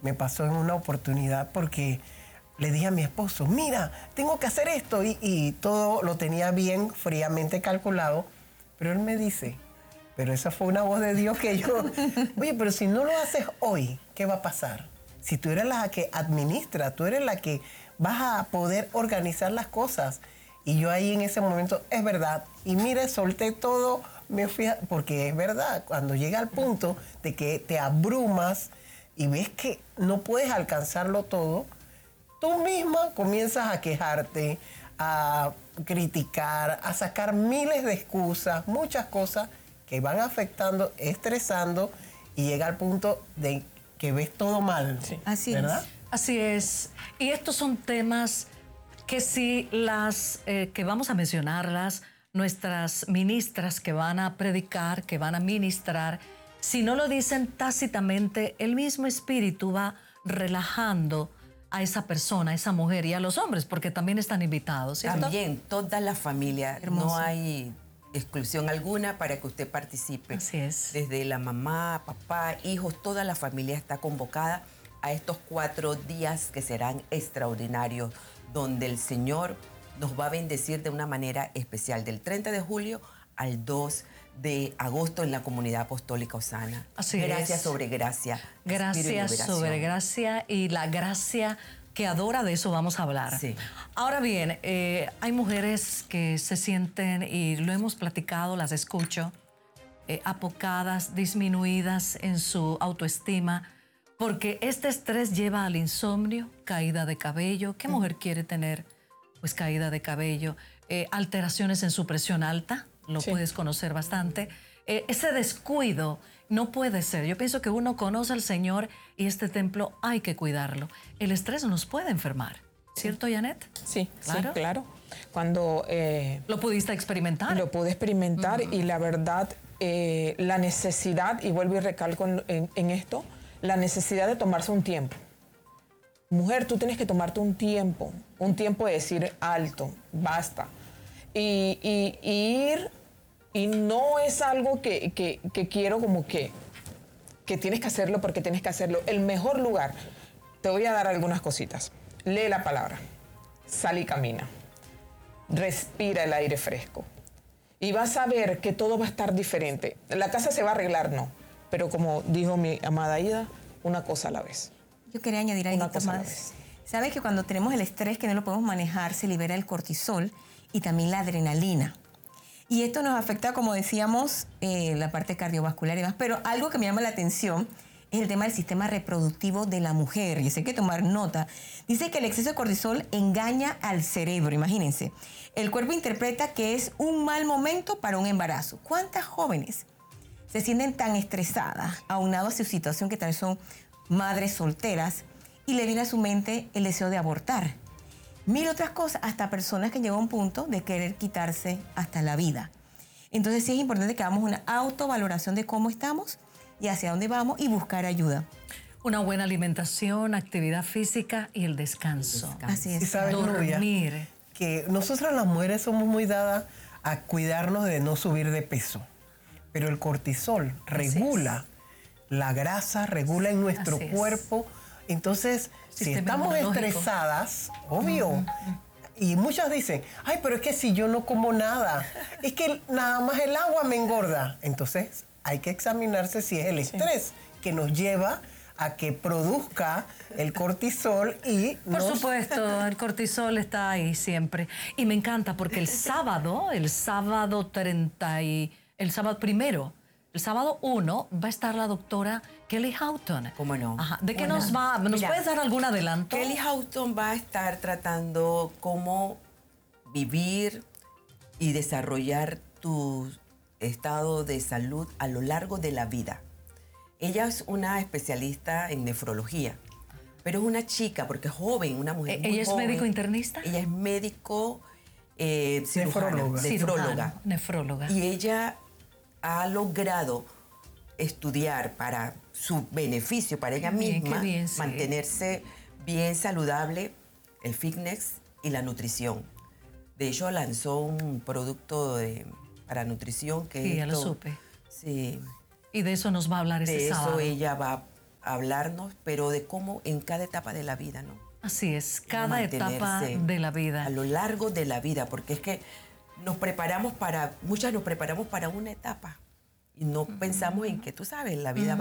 me pasó en una oportunidad porque le dije a mi esposo, mira, tengo que hacer esto, y todo lo tenía bien fríamente calculado, pero él me dice, pero esa fue una voz de Dios que yo, oye, pero si no lo haces hoy, ¿qué va a pasar? Si tú eres la que administra, tú eres la que vas a poder organizar las cosas. Y yo ahí en ese momento, es verdad, y mire, solté todo, me fui porque es verdad, cuando llega al punto de que te abrumas y ves que no puedes alcanzarlo todo, tú misma comienzas a quejarte, a criticar, a sacar miles de excusas, muchas cosas que van afectando, estresando, y llega al punto de que ves todo mal. Sí. Así ¿verdad? es. Así es. Y estos son temas que si las que vamos a mencionarlas, nuestras ministras que van a predicar, que van a ministrar, si no lo dicen tácitamente, el mismo espíritu va relajando a esa persona, a esa mujer, y a los hombres, porque también están invitados, ¿cierto? También, toda la familia, Hermoso. no hay exclusión alguna para que usted participe. Así es. Desde la mamá, papá, hijos, toda la familia está convocada a estos 4 días que serán extraordinarios, donde el Señor nos va a bendecir de una manera especial, del 30 de julio al 2 de agosto en la Comunidad Apostólica Osana. Así Gracia es. sobre gracia. Gracia espíritu y liberación. sobre gracia, y la gracia que adora, de eso vamos a hablar. Sí. Ahora bien, hay mujeres que se sienten, y lo hemos platicado, las escucho, apocadas, disminuidas en su autoestima, porque este estrés lleva al insomnio, caída de cabello. ¿Qué mujer quiere tener? Pues caída de cabello, alteraciones en su presión alta, lo Sí. puedes conocer bastante. Ese descuido no puede ser. Yo pienso que uno conoce al Señor y este templo hay que cuidarlo. El estrés nos puede enfermar, ¿cierto, Janet? Sí, Claro. sí, claro. Cuando ¿Lo pudiste experimentar? lo pude experimentar y la verdad, la necesidad, y vuelvo y recalco en esto, la necesidad de tomarse un tiempo. Mujer, tú tienes que tomarte un tiempo de decir alto, basta. Y ir, y no es algo que quiero como que tienes que hacerlo porque tienes que hacerlo. El mejor lugar, te voy a dar algunas cositas. Lee la palabra, sal y camina, respira el aire fresco. Y vas a ver que todo va a estar diferente. La casa se va a arreglar, no. Pero como dijo mi amada Ida, una cosa a la vez. Yo quería añadir algo Una cosa a la más. vez. Sabes que cuando tenemos el estrés que no lo podemos manejar, se libera el cortisol y también la adrenalina. Y esto nos afecta, como decíamos, la parte cardiovascular y demás. Pero algo que me llama la atención es el tema del sistema reproductivo de la mujer. Y eso hay que tomar nota. Dice que el exceso de cortisol engaña al cerebro, imagínense. El cuerpo interpreta que es un mal momento para un embarazo. ¿Cuántas jóvenes se sienten tan estresadas, aunado a su situación, que tal vez son madres solteras, y le viene a su mente el deseo de abortar? Mil otras cosas, hasta personas que llegan a un punto de querer quitarse hasta la vida. Entonces sí es importante que hagamos una autovaloración de cómo estamos y hacia dónde vamos, y buscar ayuda. Una buena alimentación, actividad física y el descanso. Así Y es. sabes, Nubia, Dormir. que nosotras las mujeres somos muy dadas a cuidarnos de no subir de peso. Pero el cortisol regula la grasa, regula en nuestro Así es. cuerpo. Entonces, si Sistema estamos inmunológico. estresadas, obvio. Y muchas dicen, ay, pero es que si yo no como nada, es que nada más el agua me engorda. Entonces, hay que examinarse si es el estrés que nos lleva a que produzca el cortisol y Por supuesto, el cortisol está ahí siempre. Y me encanta porque el sábado 30 y el sábado primero, el sábado 1 va a estar la doctora Kelly Houghton. ¿Cómo no? Ajá. ¿De qué Bueno, nos va? ¿Nos mira, puedes dar algún adelanto? Kelly Houghton va a estar tratando cómo vivir y desarrollar tu estado de salud a lo largo de la vida. Ella es una especialista en nefrología, pero es una chica, porque es joven, una mujer muy ¿Ella es joven. médico internista? Ella es médico cirujana, Nefróloga. Nefróloga. Y ella ha logrado estudiar para su beneficio, para ella Qué bien, misma, qué bien, sí. mantenerse bien saludable, el fitness y la nutrición. De hecho, lanzó un producto para nutrición que Sí, ya lo esto- supe. Sí, Y de eso nos va a hablar de ese eso sábado. ella va hablarnos, pero de cómo en cada etapa de la vida, ¿no? Así es, cada etapa Mantenerse de la vida. A lo largo de la vida, porque es que muchas nos preparamos para una etapa y no pensamos en que, tú sabes, la vida